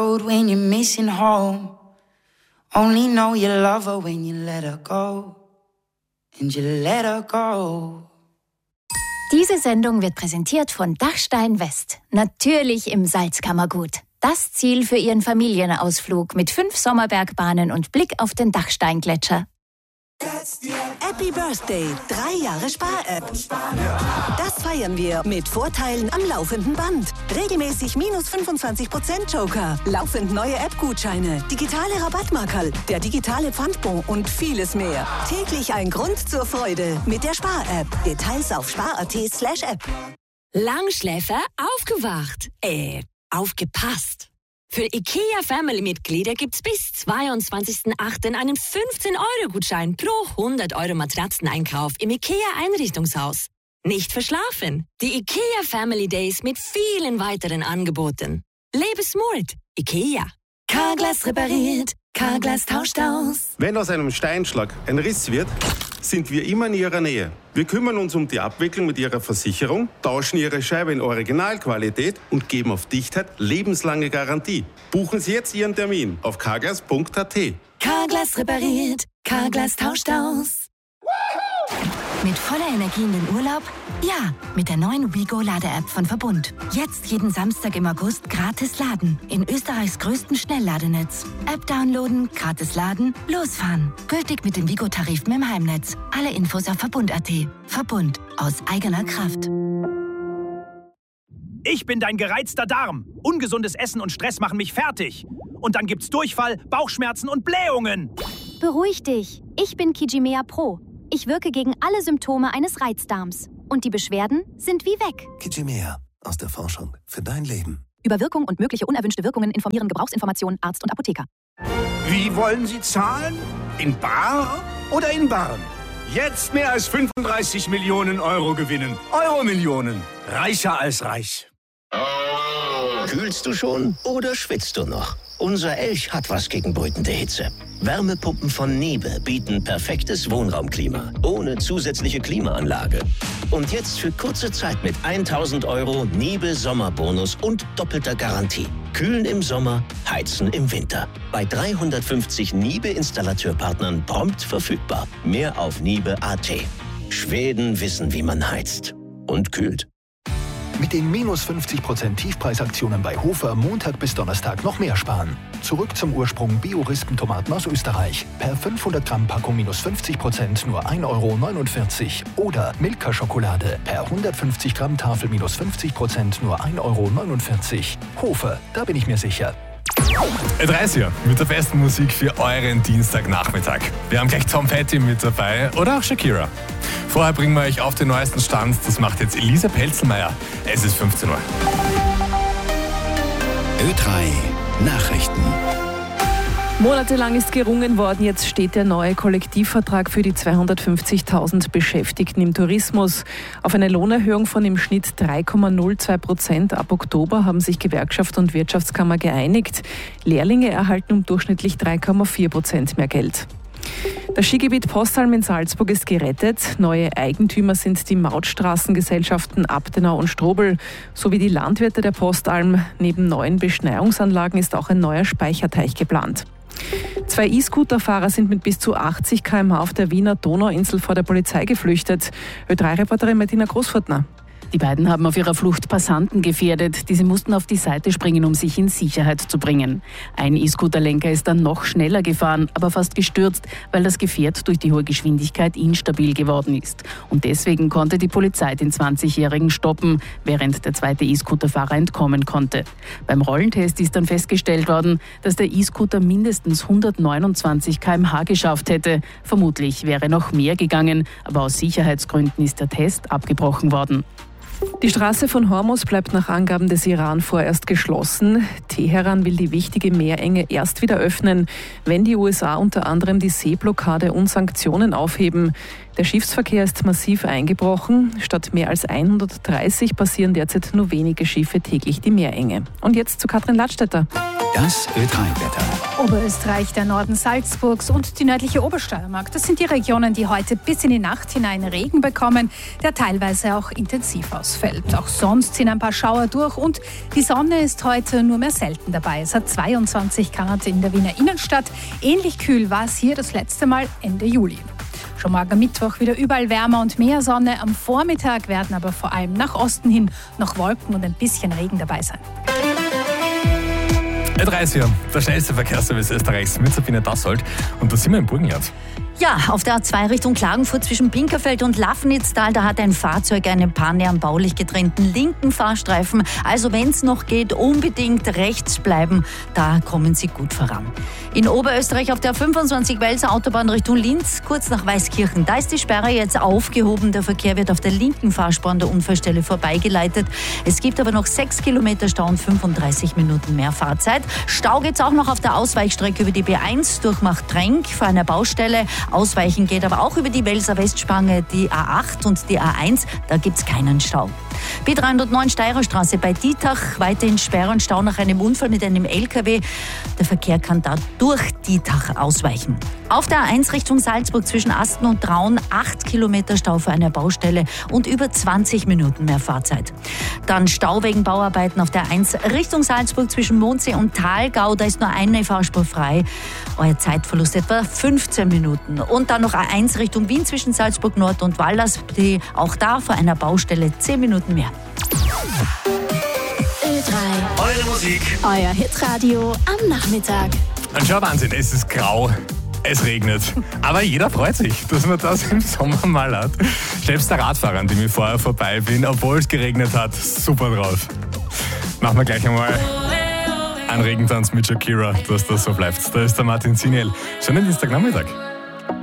road when you're missing home. Only know you love her when you let her go. And you let her go. Diese Sendung wird präsentiert von Dachstein West. Natürlich im Salzkammergut. Das Ziel für Ihren Familienausflug mit 5 Sommerbergbahnen und Blick auf den Dachsteingletscher. Happy Birthday, 3 Jahre Spar-App. Das feiern wir mit Vorteilen am laufenden Band. Regelmäßig minus 25% Joker, laufend neue App-Gutscheine, digitale Rabattmarkerl, der digitale Pfandbon und vieles mehr. Täglich ein Grund zur Freude mit der Spar-App. Details auf spar.at/app. Langschläfer aufgewacht. Aufgepasst. Für IKEA-Family-Mitglieder gibt's bis 22.08. einen 15-Euro-Gutschein pro 100 Euro Matratzeneinkauf im IKEA-Einrichtungshaus. Nicht verschlafen. Die IKEA Family Days mit vielen weiteren Angeboten. Lebe smart. IKEA. Carglass repariert. Carglass tauscht aus. Wenn aus einem Steinschlag ein Riss wird, sind wir immer in Ihrer Nähe. Wir kümmern uns um die Abwicklung mit Ihrer Versicherung, tauschen Ihre Scheibe in Originalqualität und geben auf Dichtheit lebenslange Garantie. Buchen Sie jetzt Ihren Termin auf carglass.at. Carglass repariert. Carglass tauscht aus. Mit voller Energie in den Urlaub? Ja, mit der neuen WeGo-Lade-App von Verbund. Jetzt jeden Samstag im August gratis laden. In Österreichs größten Schnellladenetz. App downloaden, gratis laden, losfahren. Gültig mit den WeGo-Tarifen im Heimnetz. Alle Infos auf Verbund.at. Verbund. Aus eigener Kraft. Ich bin dein gereizter Darm. Ungesundes Essen und Stress machen mich fertig. Und dann gibt's Durchfall, Bauchschmerzen und Blähungen. Beruhig dich. Ich bin Kijimea Pro. Ich wirke gegen alle Symptome eines Reizdarms. Und die Beschwerden sind wie weg. Kijimea. Aus der Forschung für dein Leben. Über Wirkung und mögliche unerwünschte Wirkungen informieren Gebrauchsinformationen Arzt und Apotheker. Wie wollen Sie zahlen? In bar oder in Barren? Jetzt mehr als 35 Millionen Euro gewinnen. Euro-Millionen. Reicher als reich. Kühlst du schon oder schwitzt du noch? Unser Elch hat was gegen brütende Hitze. Wärmepumpen von Niebe bieten perfektes Wohnraumklima, ohne zusätzliche Klimaanlage. Und jetzt für kurze Zeit mit 1.000 Euro Niebe Sommerbonus und doppelter Garantie. Kühlen im Sommer, heizen im Winter. Bei 350 Niebe-Installateurpartnern prompt verfügbar. Mehr auf niebe.at. Schweden wissen, wie man heizt. Und kühlt. Mit den minus 50% Tiefpreisaktionen bei Hofer Montag bis Donnerstag noch mehr sparen. Zurück zum Ursprung Bio-Rispentomaten aus Österreich. Per 500 Gramm Packung minus 50% nur 1,49 €. Oder Milka-Schokolade. Per 150 Gramm Tafel minus 50% nur 1,49 €. Hofer, da bin ich mir sicher. Ö3 hier mit der besten Musik für euren Dienstagnachmittag. Wir haben gleich Tom Petty mit dabei oder auch Shakira. Vorher bringen wir euch auf den neuesten Stand. Das macht jetzt Elisa Pelzelmeier. Es ist 15 Uhr. Ö3 Nachrichten. Monatelang ist gerungen worden, jetzt steht der neue Kollektivvertrag für die 250.000 Beschäftigten im Tourismus. Auf eine Lohnerhöhung von im Schnitt 3,02% ab Oktober haben sich Gewerkschaft und Wirtschaftskammer geeinigt. Lehrlinge erhalten durchschnittlich 3,4% mehr Geld. Das Skigebiet Postalm in Salzburg ist gerettet. Neue Eigentümer sind die Mautstraßengesellschaften Abtenau und Strobel sowie die Landwirte der Postalm. Neben neuen Beschneiungsanlagen ist auch ein neuer Speicherteich geplant. 2 E-Scooter-Fahrer sind mit bis zu 80 km/h auf der Wiener Donauinsel vor der Polizei geflüchtet. Ö3-Reporterin Martina Großfurtner. Die beiden haben auf ihrer Flucht Passanten gefährdet. Diese mussten auf die Seite springen, um sich in Sicherheit zu bringen. Ein E-Scooter-Lenker ist dann noch schneller gefahren, aber fast gestürzt, weil das Gefährt durch die hohe Geschwindigkeit instabil geworden ist. Und deswegen konnte die Polizei den 20-Jährigen stoppen, während der zweite E-Scooter-Fahrer entkommen konnte. Beim Rollentest ist dann festgestellt worden, dass der E-Scooter mindestens 129 km/h geschafft hätte. Vermutlich wäre noch mehr gegangen, aber aus Sicherheitsgründen ist der Test abgebrochen worden. Die Straße von Hormuz bleibt nach Angaben des Iran vorerst geschlossen. Teheran will die wichtige Meerenge erst wieder öffnen, wenn die USA unter anderem die Seeblockade und Sanktionen aufheben. Der Schiffsverkehr ist massiv eingebrochen. Statt mehr als 130 passieren derzeit nur wenige Schiffe täglich die Meerenge. Und jetzt zu Katrin Ladstätter. Das Ö3-Wetter. Oberösterreich, der Norden Salzburgs und die nördliche Obersteiermark. Das sind die Regionen, die heute bis in die Nacht hinein Regen bekommen, der teilweise auch intensiv ausfällt. Auch sonst ziehen ein paar Schauer durch und die Sonne ist heute nur mehr selten dabei. Es hat 22 Grad in der Wiener Innenstadt. Ähnlich kühl war es hier das letzte Mal Ende Juli. Schon morgen Mittwoch wieder überall wärmer und mehr Sonne. Am Vormittag werden aber vor allem nach Osten hin noch Wolken und ein bisschen Regen dabei sein. A3 der schnellste Verkehrsservice Österreichs mit Sabine Dassold. Und da sind wir im Burgenland. Ja, auf der A2 Richtung Klagenfurt zwischen Pinkerfeld und Lafnitztal, da hat ein Fahrzeug eine Panne am baulich getrennten linken Fahrstreifen. Also wenn es noch geht, unbedingt rechts bleiben, da kommen Sie gut voran. In Oberösterreich auf der 25 Welser Autobahn Richtung Linz, kurz nach Weißkirchen, da ist die Sperre jetzt aufgehoben. Der Verkehr wird auf der linken Fahrspur an der Unfallstelle vorbeigeleitet. Es gibt aber noch 6 Kilometer Stau und 35 Minuten mehr Fahrzeit. Stau geht's auch noch auf der Ausweichstrecke über die B1 durch Machtrenk vor einer Baustelle. Ausweichen geht aber auch über die Welser Westspange, die A8 und die A1. Da gibt's keinen Stau. B309 Steirerstraße bei Dietach, weiterhin Sperre und Stau nach einem Unfall mit einem LKW. Der Verkehr kann da durch Dietach ausweichen. Auf der A1 Richtung Salzburg zwischen Asten und Traun 8 Kilometer Stau vor einer Baustelle und über 20 Minuten mehr Fahrzeit. Dann Stau wegen Bauarbeiten auf der A1 Richtung Salzburg zwischen Mondsee und Thalgau. Da ist nur eine Fahrspur frei. Euer Zeitverlust etwa 15 Minuten. Und dann noch A1 Richtung Wien zwischen Salzburg Nord und Wallers. Auch da vor einer Baustelle 10 Minuten mehr. Ö3. Eure Musik. Euer Hitradio am Nachmittag. Und schau, Wahnsinn, es ist grau, es regnet. Aber jeder freut sich, dass man das im Sommer mal hat. Selbst der Radfahrer, an dem ich vorher vorbei bin, obwohl es geregnet hat, super drauf. Machen wir gleich einmal einen Regentanz mit Shakira, dass das so bleibt. Da ist der Martin Ziniel. Schönen Dienstagnachmittag.